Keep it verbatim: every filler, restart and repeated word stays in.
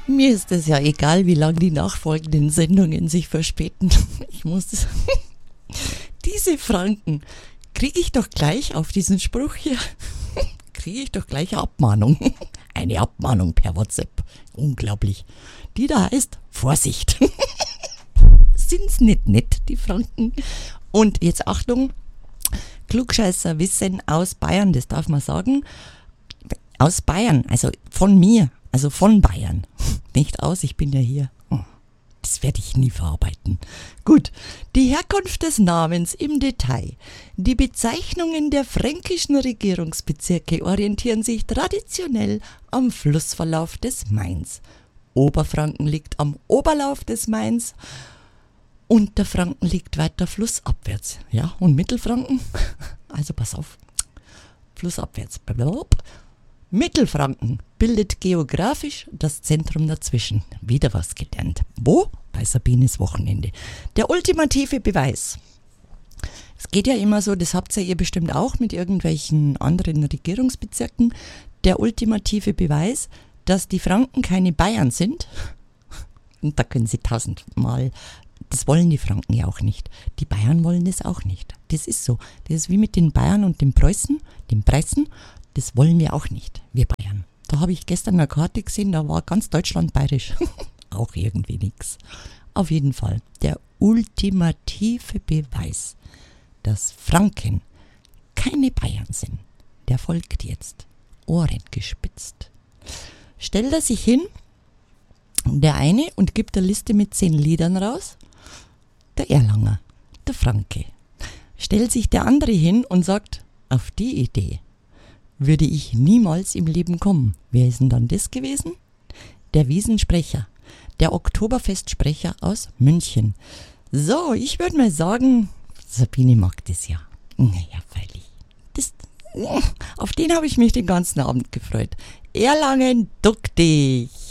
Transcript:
Mir ist es ja egal, wie lange die nachfolgenden Sendungen sich verspäten. Ich muss das. Diese Franken kriege ich doch gleich auf diesen Spruch hier. Kriege ich doch gleich eine Abmahnung. Eine Abmahnung per WhatsApp. Unglaublich. Die da heißt Vorsicht. Sind's nicht nett, die Franken? Und jetzt Achtung, Klugscheißer Wissen aus Bayern, das darf man sagen. Aus Bayern, also von mir, also von Bayern. Nicht aus, ich bin ja hier. Oh, das werde ich nie verarbeiten. Gut, die Herkunft des Namens im Detail. Die Bezeichnungen der fränkischen Regierungsbezirke orientieren sich traditionell am Flussverlauf des Mains. Oberfranken liegt am Oberlauf des Mains. Unterfranken liegt weiter flussabwärts. Ja, und Mittelfranken? Also pass auf. Flussabwärts. Blablabla. Mittelfranken bildet geografisch das Zentrum dazwischen. Wieder was gelernt. Wo? Bei Sabines Wochenende. Der ultimative Beweis. Es geht ja immer so, das habt ihr bestimmt auch mit irgendwelchen anderen Regierungsbezirken. Der ultimative Beweis, dass die Franken keine Bayern sind. Und da können sie tausendmal. Das wollen die Franken ja auch nicht. Die Bayern wollen das auch nicht. Das ist so. Das ist wie mit den Bayern und den Preußen, den Preußen. Das wollen wir auch nicht, wir Bayern. Da habe ich gestern eine Karte gesehen, da war ganz Deutschland bayerisch. Auch irgendwie nix. Auf jeden Fall der ultimative Beweis, dass Franken keine Bayern sind, der folgt jetzt. Ohren gespitzt. Stellt er sich hin, der eine, und gibt eine Liste mit zehn Liedern raus. Der Erlanger, der Franke. Stellt sich der andere hin und sagt, auf die Idee würde ich niemals im Leben kommen. Wer ist denn dann das gewesen? Der Wiesensprecher, der Oktoberfestsprecher aus München. So, ich würde mal sagen, Sabine mag das ja. Naja, freilich. Das, auf den habe ich mich den ganzen Abend gefreut. Erlangen, duck dich!